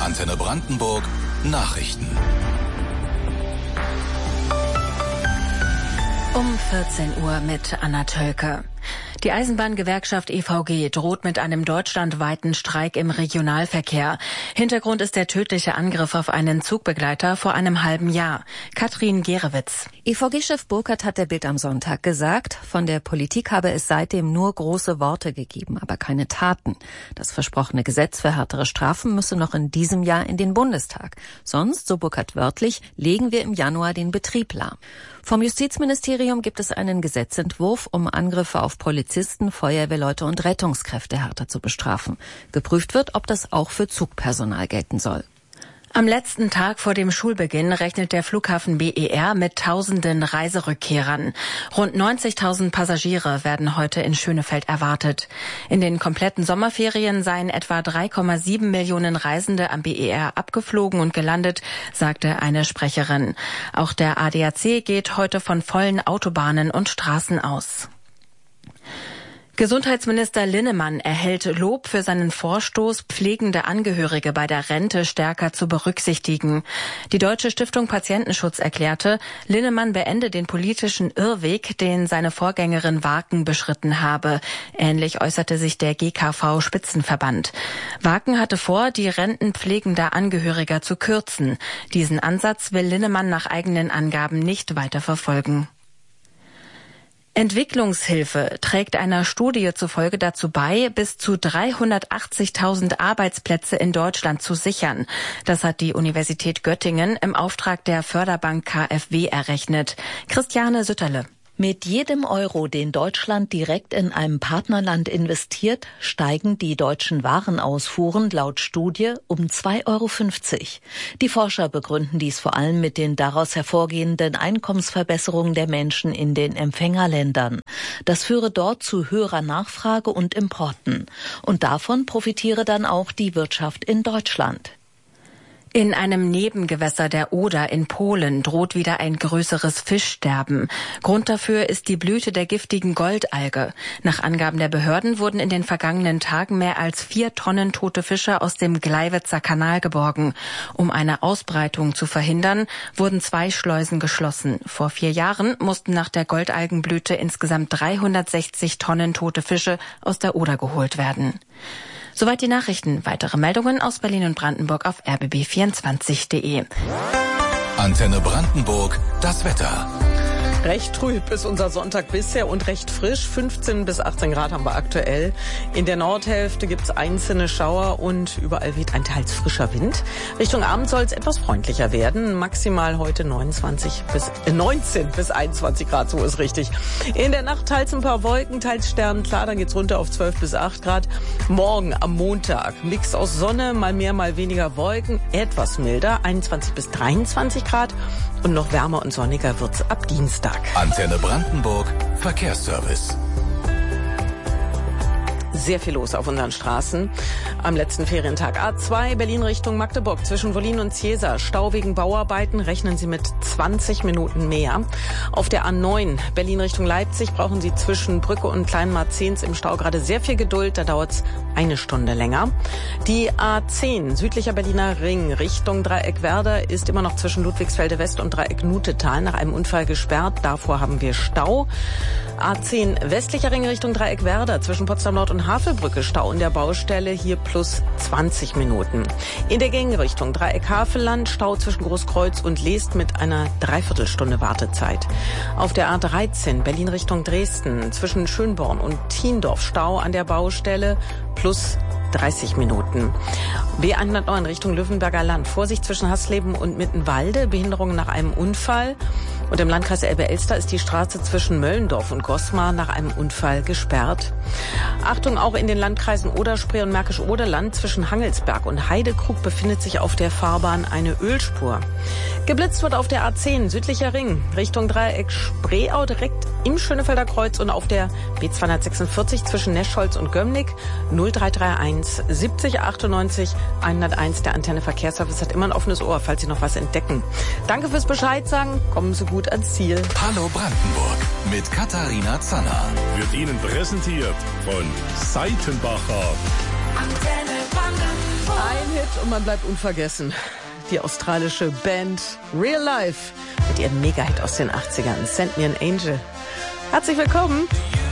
Antenne Brandenburg Nachrichten. Um 14 Uhr mit Anna Tölke. Die Eisenbahngewerkschaft EVG droht mit einem deutschlandweiten Streik im Regionalverkehr. Hintergrund ist der tödliche Angriff auf einen Zugbegleiter vor einem halben Jahr. Katrin Gerewitz. EVG-Chef Burkhardt hat der Bild am Sonntag gesagt, von der Politik habe es seitdem nur große Worte gegeben, aber keine Taten. Das versprochene Gesetz für härtere Strafen müsse noch in diesem Jahr in den Bundestag. Sonst, so Burkhardt wörtlich, legen wir im Januar den Betrieb lahm. Vom Justizministerium gibt es einen Gesetzentwurf, um Angriffe auf Polizisten, Feuerwehrleute und Rettungskräfte härter zu bestrafen. Geprüft wird, ob das auch für Zugpersonal gelten soll. Am letzten Tag vor dem Schulbeginn rechnet der Flughafen BER mit tausenden Reiserückkehrern. Rund 90.000 Passagiere werden heute in Schönefeld erwartet. In den kompletten Sommerferien seien etwa 3,7 Millionen Reisende am BER abgeflogen und gelandet, sagte eine Sprecherin. Auch der ADAC geht heute von vollen Autobahnen und Straßen aus. Gesundheitsminister Linnemann erhält Lob für seinen Vorstoß, pflegende Angehörige bei der Rente stärker zu berücksichtigen. Die Deutsche Stiftung Patientenschutz erklärte, Linnemann beende den politischen Irrweg, den seine Vorgängerin Waken beschritten habe. Ähnlich äußerte sich der GKV-Spitzenverband. Waken hatte vor, die Renten pflegender Angehöriger zu kürzen. Diesen Ansatz will Linnemann nach eigenen Angaben nicht weiter verfolgen. Entwicklungshilfe trägt einer Studie zufolge dazu bei, bis zu 380.000 Arbeitsplätze in Deutschland zu sichern. Das hat die Universität Göttingen im Auftrag der Förderbank KfW errechnet. Christiane Sütterle. Mit jedem Euro, den Deutschland direkt in einem Partnerland investiert, steigen die deutschen Warenausfuhren laut Studie um 2,50 Euro. Die Forscher begründen dies vor allem mit den daraus hervorgehenden Einkommensverbesserungen der Menschen in den Empfängerländern. Das führe dort zu höherer Nachfrage und Importen. Und davon profitiere dann auch die Wirtschaft in Deutschland. In einem Nebengewässer der Oder in Polen droht wieder ein größeres Fischsterben. Grund dafür ist die Blüte der giftigen Goldalge. Nach Angaben der Behörden wurden in den vergangenen Tagen mehr als 4 Tonnen tote Fische aus dem Gleiwitzer Kanal geborgen. Um eine Ausbreitung zu verhindern, wurden 2 Schleusen geschlossen. Vor 4 Jahren mussten nach der Goldalgenblüte insgesamt 360 Tonnen tote Fische aus der Oder geholt werden. Soweit die Nachrichten. Weitere Meldungen aus Berlin und Brandenburg auf rbb24.de. Antenne Brandenburg, das Wetter. Recht trüb ist unser Sonntag bisher und recht frisch. 15 bis 18 Grad haben wir aktuell. In der Nordhälfte gibt's einzelne Schauer und überall weht ein teils frischer Wind. Richtung Abend soll es etwas freundlicher werden. Maximal heute 19 bis 21 Grad, so ist richtig. In der Nacht teils ein paar Wolken, teils sternenklar, dann geht's runter auf 12 bis 8 Grad. Morgen am Montag Mix aus Sonne, mal mehr, mal weniger Wolken, etwas milder, 21 bis 23 Grad. Und noch wärmer und sonniger wird's ab Dienstag. Antenne Brandenburg, Verkehrsservice. Sehr viel los auf unseren Straßen. Am letzten Ferientag A2 Berlin Richtung Magdeburg zwischen Wollin und Ziesa. Stau wegen Bauarbeiten, rechnen Sie mit 20 Minuten mehr. Auf der A9 Berlin Richtung Leipzig brauchen Sie zwischen Brücke und Kleinmarzens im Stau gerade sehr viel Geduld. Da dauert es 1 Stunde länger. Die A10 südlicher Berliner Ring Richtung Dreieck-Werder ist immer noch zwischen Ludwigsfelde West und Dreieck-Nutetal nach einem Unfall gesperrt. Davor haben wir Stau. A10 westlicher Ring Richtung Dreieck-Werder zwischen Potsdam Nord und Havelbrücke Stau in der Baustelle, hier plus 20 Minuten. In der Gegenrichtung Dreieck-Havelland Stau zwischen Großkreuz und Leest mit einer Dreiviertelstunde Wartezeit. Auf der A13 Berlin Richtung Dresden zwischen Schönborn und Thiendorf Stau an der Baustelle plus 30 Minuten. B109 Richtung Löwenberger Land. Vorsicht zwischen Hassleben und Mittenwalde. Behinderungen nach einem Unfall. Und im Landkreis Elbe-Elster ist die Straße zwischen Möllendorf und Gosmar nach einem Unfall gesperrt. Achtung, auch in den Landkreisen Oder-Spree und Märkisch-Oderland zwischen Hangelsberg und Heidekrug befindet sich auf der Fahrbahn eine Ölspur. Geblitzt wird auf der A10 südlicher Ring Richtung Dreieck Spreeau direkt im Schönefelder Kreuz und auf der B246 zwischen Neschholz und Gömmnig 0331 70 98 101. Der Antenne Verkehrsservice hat immer ein offenes Ohr, falls Sie noch was entdecken. Danke fürs Bescheid sagen. Kommen Sie gut ans Ziel. Hallo Brandenburg mit Katharina Zanner. Wird Ihnen präsentiert von Seitenbacher. Ein Hit und man bleibt unvergessen. Die australische Band Real Life mit ihrem Mega-Hit aus den 80ern, Send Me an Angel. Herzlich willkommen.